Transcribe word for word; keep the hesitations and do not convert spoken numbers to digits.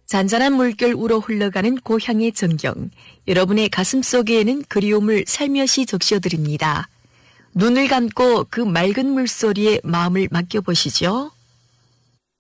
잔잔한 물결 우러 흘러가는 고향의 전경, 여러분의 가슴 속에는 그리움을 살며시 적셔드립니다. 눈을 감고 그 맑은 물소리에 마음을 맡겨보시죠.